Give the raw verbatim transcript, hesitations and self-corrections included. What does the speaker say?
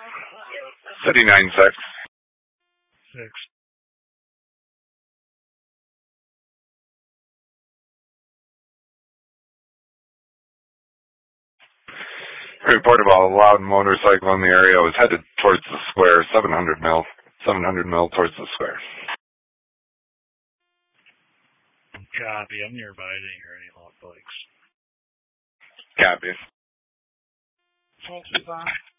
City nine six. Six. Report about a loud motorcycle in the area was headed towards the square, seven hundred mil. seven hundred mil towards the square. Copy. I'm nearby. I didn't hear any loud bikes. Copy. False is on.